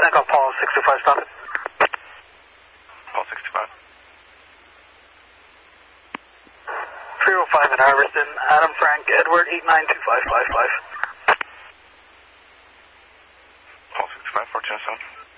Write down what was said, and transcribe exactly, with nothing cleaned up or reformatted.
I got Paul sixty-five stopping. Paul sixty-five. three oh five in Harveston, Adam Frank, Edward eight nine two five five five. Paul sixty-five, four two seven.